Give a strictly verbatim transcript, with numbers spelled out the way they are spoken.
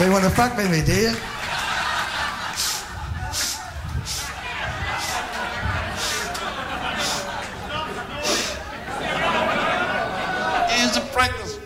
They want to fuck with me, do you? Here's the practice.